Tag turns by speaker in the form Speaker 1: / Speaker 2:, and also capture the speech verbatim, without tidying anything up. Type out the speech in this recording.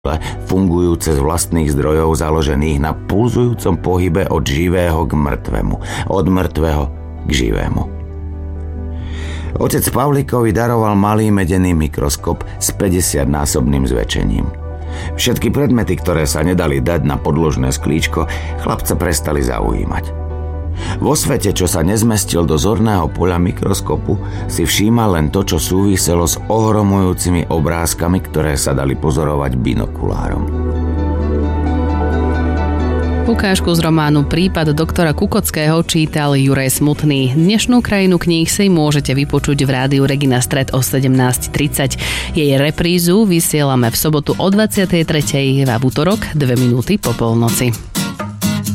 Speaker 1: fungujúce z vlastných zdrojov založených na pulzujúcom pohybe od živého k mŕtvemu, od mŕtvého k živému. Otec Pavlíkovi daroval malý medený mikroskop s päťdesiatnásobným zväčšením. Všetky predmety, ktoré sa nedali dať na podložné sklíčko, chlapca prestali zaujímať. Vo svete, čo sa nezmestil do zorného poľa mikroskopu, si všímal len to, čo súviselo s ohromujúcimi obrázkami, ktoré sa dali pozorovať binokulárom.
Speaker 2: Ukážku z románu Prípad doktora Kukockého čítal Juraj Smutný. Dnešnú krajinu kníh si môžete vypočuť v rádiu Regina Stred o sedemnásť tridsať. Jej reprízu vysielame v sobotu o dvadsiatej tretej a v utorok dve minúty po polnoci.